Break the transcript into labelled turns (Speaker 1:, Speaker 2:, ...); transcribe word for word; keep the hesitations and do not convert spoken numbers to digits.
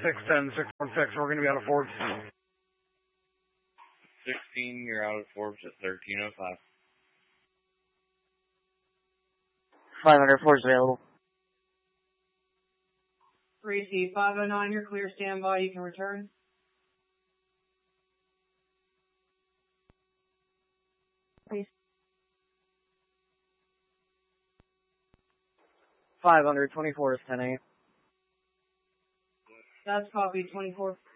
Speaker 1: six ten, six one six, we're going to be out of Forbes.
Speaker 2: sixteen, you're out of Forbes at thirteen oh five.
Speaker 3: five hundred, Forbes available.
Speaker 4: three C five oh nine, you're clear, standby, you can return. Please.
Speaker 3: five hundred, twenty-four is ten eight.
Speaker 4: That's copy, twenty-four.